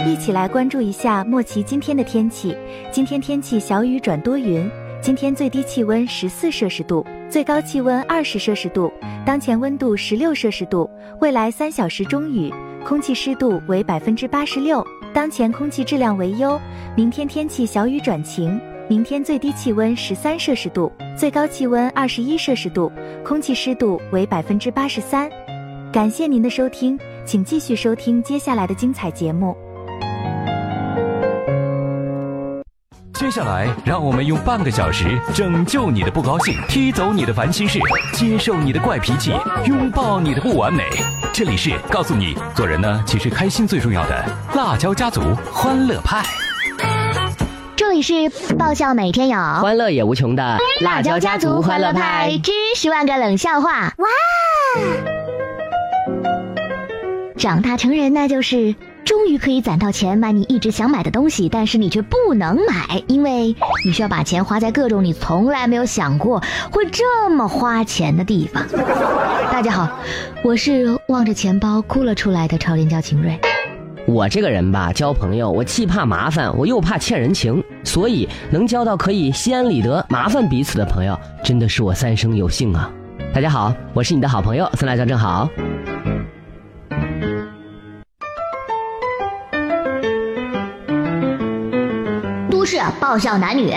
一起来关注一下莫奇今天的天气。今天天气小雨转多云，今天最低气温14摄氏度，最高气温20摄氏度，当前温度16摄氏度，未来3小时中雨，空气湿度为86%，当前空气质量为优。明天天气小雨转晴，明天最低气温13摄氏度，最高气温21摄氏度，空气湿度为83%。感谢您的收听，请继续收听接下来的精彩节目。 接下来，让我们用半个小时拯救你的不高兴，踢走你的烦心事，接受你的怪脾气，拥抱你的不完美。这里是告诉你，做人呢，其实开心最重要的辣椒家族欢乐派。 这里是爆笑每天有， 欢乐也无穷的辣椒家族欢乐派之10万个冷笑话。哇！长大成人那就是终于可以攒到钱买你一直想买的东西，但是你却不能买，因为你需要把钱花在各种你从来没有想过会这么花钱的地方。大家好，我是望着钱包哭了出来的超人叫秦瑞。 我这个人吧，交朋友我既怕麻烦，我又怕欠人情，所以能交到可以心安理得麻烦彼此的朋友，真的是我3生有幸啊。大家好，我是你的好朋友孙辣椒正好。 都市爆笑男女。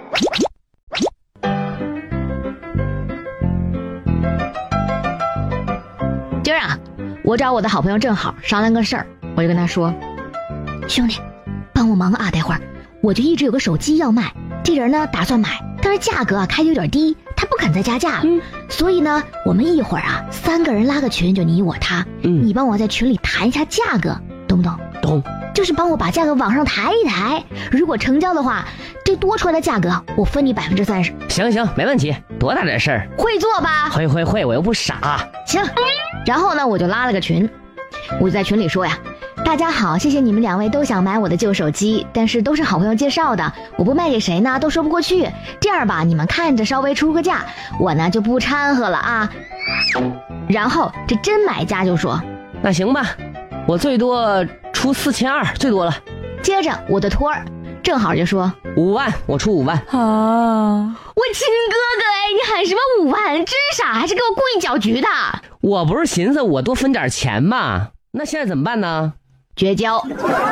今儿啊，我找我的好朋友正好商量个事儿，我就跟他说，兄弟帮我忙啊，待会儿我就一直有个手机要卖，这人呢打算买，但是价格开得有点低，他不肯再加价了，所以呢我们一会儿啊3个人拉个群，就你我他，你帮我在群里谈一下价格，懂不懂？ 懂， 就是帮我把价格往上抬一抬，如果成交的话，这多出来的价格我分你30%。 行，没问题，多大点事儿， 会做吧？ 会，我又不傻。 行，然后呢我就拉了个群，我就在群里说呀，大家好，谢谢你们2位都想买我的旧手机，但是都是好朋友介绍的，我不卖给谁呢都说不过去，这样吧，你们看着稍微出个价，我呢就不掺和了啊。然后这真买家就说， 那行吧，我最多出4200，最多了。 接着我的托儿正好就说 5万，我出5万。 我亲哥哥哎，你喊什么5万？真傻，还是给我故意搅局的。 我不是寻思我多分点钱吗？那现在怎么办呢？ 绝交。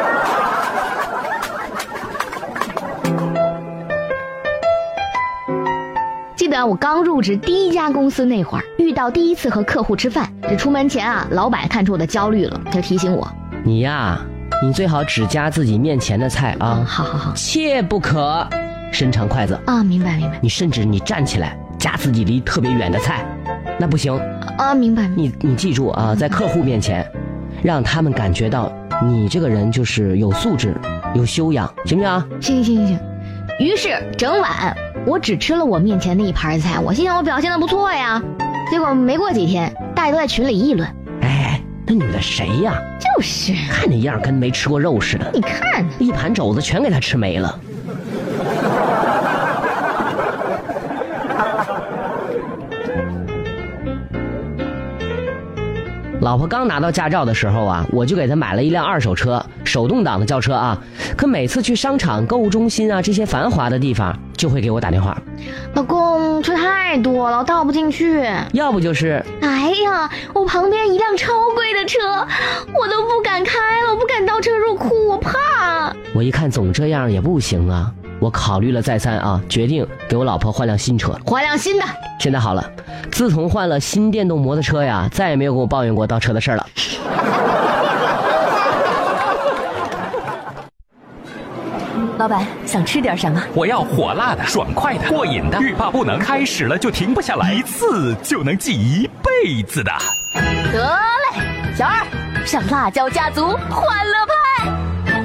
记得我刚入职第1家公司那会儿，遇到第一次和客户吃饭，这出门前啊，老板看出我的焦虑了，他就提醒我， 你呀，你最好只夹自己面前的菜啊， 好， 切不可伸长筷子啊，明白。 你甚至你站起来夹自己离特别远的菜，那不行啊，明白。 你记住啊，在客户面前，让他们感觉到你这个人就是有素质、有修养，行不行啊？ 行。于是整晚我只吃了我面前那一盘菜，我心想我表现得不错呀。结果没过几天，大家都在群里议论， 哎，那女的谁呀？ 就是看那样跟没吃过肉似的， 你看一盘肘子全给她吃没了。老婆刚拿到驾照的时候啊，我就给她买了一辆2手车，手动挡的轿车啊。可每次去商场、购物中心啊这些繁华的地方，就会给我打电话， 老公，车太多了，我倒不进去。 要不就是， 哎呀，我旁边一辆超贵的车，我都不敢开了，我不敢倒车入库，我怕。 我一看总这样也不行啊，我考虑了再三啊，决定给我老婆换辆新车， 换辆新的。 现在好了，自从换了新电动摩托车呀，再也没有跟我抱怨过倒车的事儿了。 老板想吃点什么？ 我要火辣的、爽快的、过瘾的，欲罢不能，开始了就停不下来，一次就能记一辈子的。 得嘞，小二上辣椒家族欢乐派。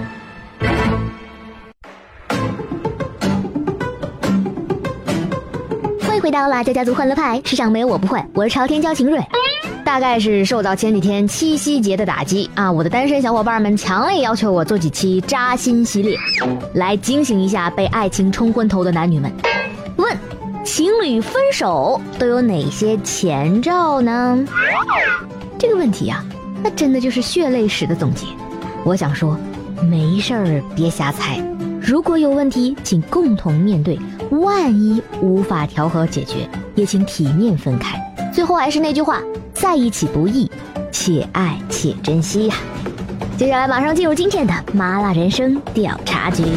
欢迎回到辣椒家族欢乐派，世上没有我不会，我是朝天椒秦瑞。大概是受到前几天七夕节的打击啊，我的单身小伙伴们强烈要求我做几期扎心系列，来警醒一下被爱情冲昏头的男女们。问：情侣分手都有哪些前兆呢？这个问题啊，那真的就是血泪史的总结。我想说， 没事儿别瞎猜，如果有问题请共同面对，万一无法调和解决，也请体面分开。最后还是那句话，在一起不易，且爱且珍惜呀。接下来马上进入今天的麻辣人生调查局。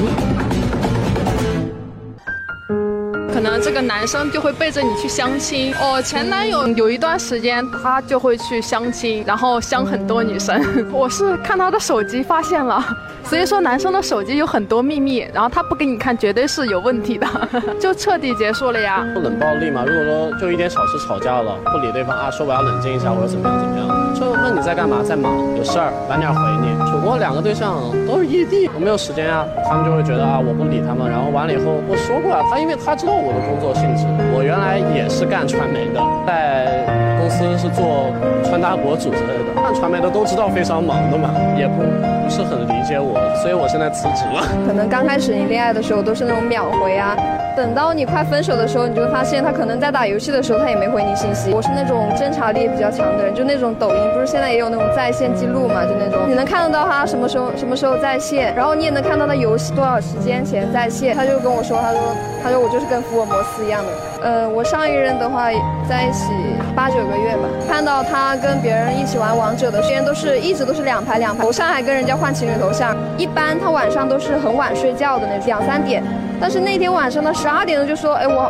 可能这个男生就会背着你去相亲。我前男友有一段时间他就会去相亲，然后相很多女生。我是看他的手机发现了，所以说男生的手机有很多秘密，然后他不给你看绝对是有问题的，就彻底结束了呀。 冷暴力嘛，如果说就一点小事吵架了，不理对方啊，说我要冷静一下或者怎么样，就问你在干嘛，在忙，有事儿晚点回你。我2个对象都是异地，我没有时间啊，他们就会觉得啊我不理他们，然后完了以后我说过啊，因为他知道我的工作性质，我原来也是干传媒的，在公司是做穿搭博主之类的，干传媒的都知道非常忙的嘛，也不是很理解我，所以我现在辞职了。 可能刚开始你恋爱的时候都是那种秒回啊，等到你快分手的时候，你就会发现他可能在打游戏的时候他也没回你信息。我是那种侦查力比较强的人，就那种抖音不是现在也有那种在线记录嘛，就那种你能看得到他什么时候在线，然后你也能看到他游戏多少时间前在线。他就跟我说，他说我就是跟福尔摩斯一样的。我上一任的话在一起8、9个月吧，看到他跟别人一起玩王者的时间一直都是2排，头像还跟人家换情侣头像。一般他晚上都是很晚睡觉的那种，2、3点。但是那天晚上他12点钟就说，